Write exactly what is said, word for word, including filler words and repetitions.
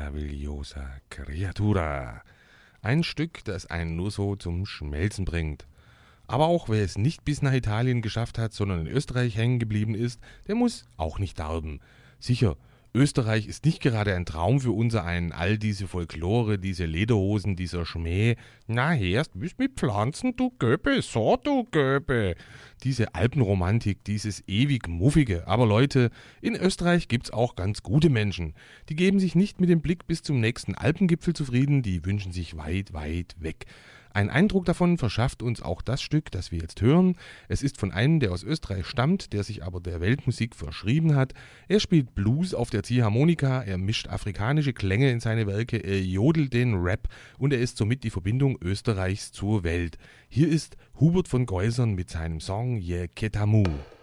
meravigliosa creatura. Ein Stück, das einen nur so zum Schmelzen bringt. Aber auch wer es nicht bis nach Italien geschafft hat, sondern in Österreich hängen geblieben ist, der muss auch nicht darben. Sicher, Österreich ist nicht gerade ein Traum für unser einen, all diese Folklore, diese Lederhosen, dieser Schmäh. Na, erst bist mit Pflanzen, du Göbe, so du Göbe. Diese Alpenromantik, dieses ewig Muffige. Aber Leute, in Österreich gibt's auch ganz gute Menschen. Die geben sich nicht mit dem Blick bis zum nächsten Alpengipfel zufrieden, die wünschen sich weit, weit weg. Ein Eindruck davon verschafft uns auch das Stück, das wir jetzt hören. Es ist von einem, der aus Österreich stammt, der sich aber der Weltmusik verschrieben hat. Er spielt Blues auf der Ziehharmonika, er mischt afrikanische Klänge in seine Werke, er jodelt den Rap und er ist somit die Verbindung Österreichs zur Welt. Hier ist Hubert von Geusern mit seinem Song Je Ketamu.